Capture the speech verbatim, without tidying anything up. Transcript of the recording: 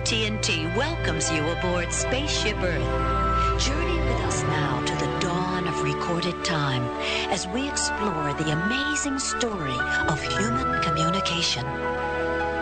T N T welcomes you aboard Spaceship Earth. Journey with us now to the dawn of recorded time as we explore the amazing story of human communication.